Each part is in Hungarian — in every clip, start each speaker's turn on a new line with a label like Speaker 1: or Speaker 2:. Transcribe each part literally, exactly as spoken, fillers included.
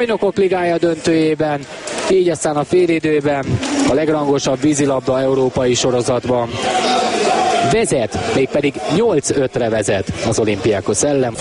Speaker 1: Bajnokok Ligája döntőjében, így aztán a félidőben a legrangosabb vízilabda európai sorozatban vezet, mégpedig nyolc ötre vezet az Olympiakos ellen.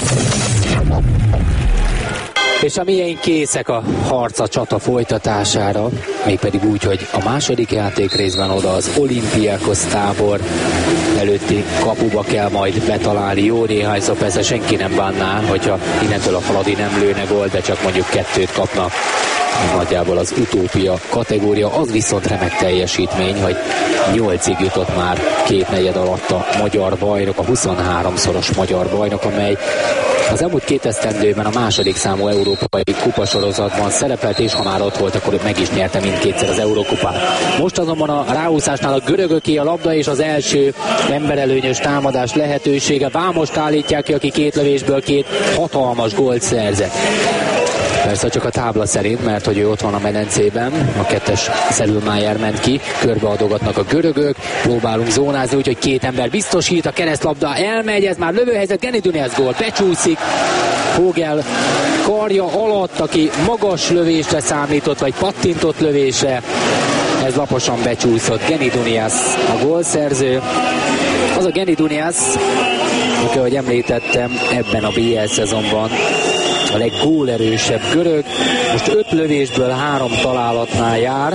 Speaker 1: És a miénk készek a harc, a csata folytatására, mégpedig úgy, hogy a második játék részben oda az Olympiakos tábor előtti kapuba kell majd betalálni. Jó néhányszor persze senki nem bánná, hogyha innentől a Fradi nem lőne gól, de csak mondjuk kettőt kapna. Nagyjából az utópia kategória, az viszont remek teljesítmény, hogy nyolcig jutott már két negyed alatt a magyar bajnok, a huszonháromszoros magyar bajnok, amely az elmúlt két esztendőben a második számú európai kupasorozatban szerepelt, és ha már ott volt, akkor meg is nyerte mindkétszer az Eurókupát. Most azonban a ráúszásnál a görögöké a labda, és az első emberelőnyös támadás lehetősége. Vámost állítják ki, aki két lövésből két hatalmas gólt szerzett. Persze csak a tábla szerint, mert hogy ő ott van a medencében, a kettes Sedlmayr ment ki, körbeadogatnak a görögök, próbálunk zónázni, úgyhogy két ember biztosít, a keresztlabda elmegy, ez már lövőhelyzet, Genidunias gól, becsúszik, Vogel karja alatt, aki magas lövésre számított, vagy pattintott lövésre, ez laposan becsúszott, Genidunias a gólszerző. Az a Genidunias, aki, ahogy említettem, ebben a bé el szezonban a leggólerősebb görög, most öt lövésből három találatnál jár,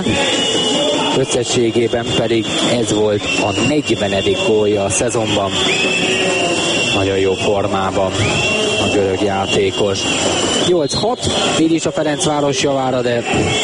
Speaker 1: összességében pedig ez volt a negyvenedik gólja a szezonban. Nagyon jó formában a görög játékos. nyolc hat, így is a Ferencváros javára, de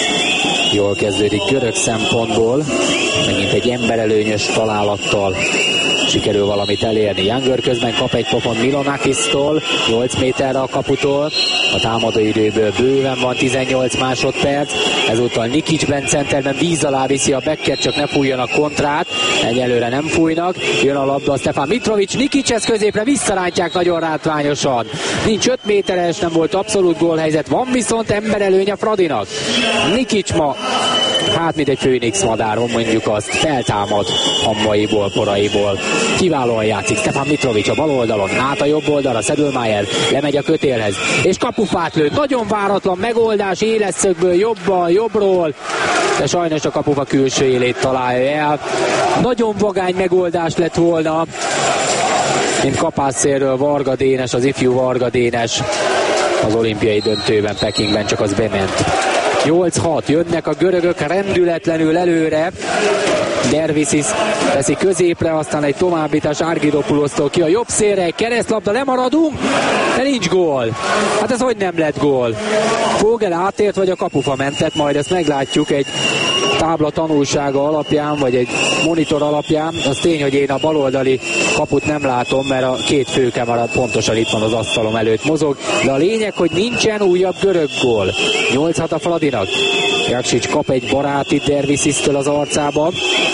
Speaker 1: jól kezdődik görög szempontból, megint egy emberelőnyös találattal sikerül valamit elérni. Younger közben kap egy pofon Milonakis-tól, nyolc méterre a kaputól, a támadóidőből bőven van tizennyolc másodperc, ezúttal Nikicsben centerben víz alá viszi a backet, csak ne fújjon a kontrát, egyelőre nem fújnak, jön a labda, Stefan Mitrovic, Nikicshez középre visszarántják nagyon látványosan, nincs öt méteres, nem volt abszolút gólhelyzet, van viszont emberelőny a Fradinak. Nikics ma, hát mint egy főnix madár, mondjuk azt, feltámad hammaiból, poraiból. Kiválóan játszik Stefan Mitrovic a bal oldalon, át a jobb oldalra, Sedlmayr lemegy a kötélhez, és kapufát lőtt, nagyon váratlan megoldás, éles szögből jobban, jobbról, de sajnos a kapufa külső élét találja el. Nagyon vagány megoldás lett volna, mint kapásszélről Varga Dénes, az ifjú Varga Dénes az olimpiai döntőben Pekingben, csak az bement. nyolc hat, jönnek a görögök rendületlenül előre, Dervisis teszi középre, aztán egy továbbítás Argyropoulosztól ki a jobb szélre, egy keresztlabda, lemaradunk, de nincs gól. Hát ez hogy nem lett gól? Vogel átért, vagy a kapufa mentett, majd ezt meglátjuk egy tábla tanulsága alapján, vagy egy monitor alapján. Az tény, hogy én a baloldali kaput nem látom, mert a két főkamera pontosan itt van az asztalom előtt mozog, de a lényeg, hogy nincsen újabb görög gól. nyolc hat a Fradinak. Jaksics kap egy baráti Dervisistől az arcába.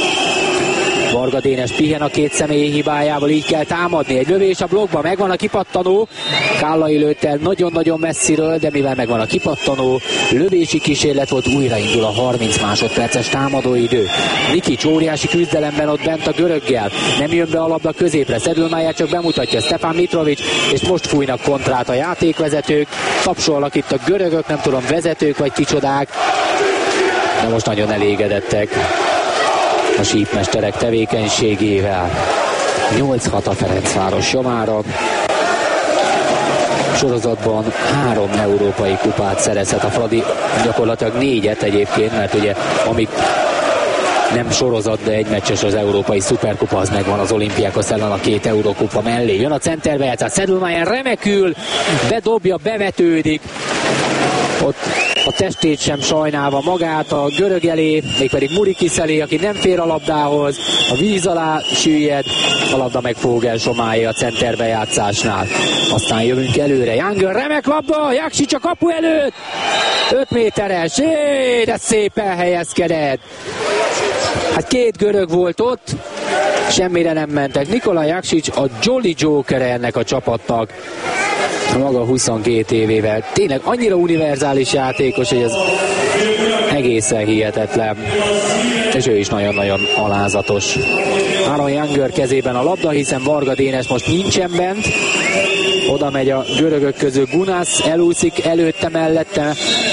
Speaker 1: Varga Dénes pihen a két személyi hibájával, így kell támadni. Egy lövés a blokkba, megvan a kipattanó. Kállai lőtt el nagyon-nagyon messziről, de mivel megvan a kipattanó, lövési kísérlet volt, újraindul a harminc másodperces támadóidő. Nikics óriási küzdelemben ott bent a göröggel. Nem jön be a labda középre, Sedlmayr csak bemutatja Stefan Mitrovic, és most fújnak kontrát a játékvezetők. Tapsolnak itt a görögök, nem tudom, vezetők vagy kicsodák, de most nagyon elégedettek a sípmesterek tevékenységével. nyolc hat a Ferencváros javára. Sorozatban három európai kupát szerezhet a Fradi, gyakorlatilag négyet egyébként, mert ugye amik nem sorozat, de egy meccses az európai szuperkupa, az megvan az Olympiakos ellen a két eurókupa mellé. Jön a centerbe, játszás Sedlmayr remekül, bedobja, bevetődik. Ott a testét sem sajnálva magát a görög elé, mégpedig Murikis elé, aki nem fér a labdához, a víz alá süllyed, a labda meg Vogel Somái a centerbejátszásnál. Aztán jövünk előre, Younger, remek labda, Jaksics a kapu előtt, öt méteres, é, de szépen helyezkedett. Hát két görög volt ott, semmire nem mentek. Nikola Jaksics a Jolly Joker ennek a csapatnak, maga huszonkét évével. Tényleg annyira univerzális játékos, hogy ez egészen hihetetlen. És ő is nagyon-nagyon alázatos. Aaron Younger kezében a labda, hiszen Varga Dénes most nincsen bent. Oda megy a görögök közül Gunas, elúszik előtte mellette